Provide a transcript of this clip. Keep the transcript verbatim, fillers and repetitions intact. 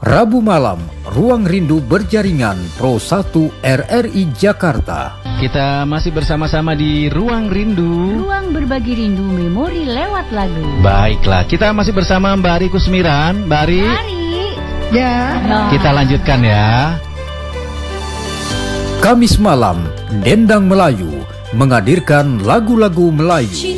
Rabu malam, Ruang Rindu Berjaringan Pro satu R R I Jakarta. Kita masih bersama-sama di Ruang Rindu. Ruang berbagi rindu memori lewat lagu. Baiklah, kita masih bersama Mbak Ari Kusmiran. Mbak Ari. Ari. Ya. Nah. Kita lanjutkan ya. Kamis malam, Dendang Melayu menghadirkan lagu-lagu Melayu.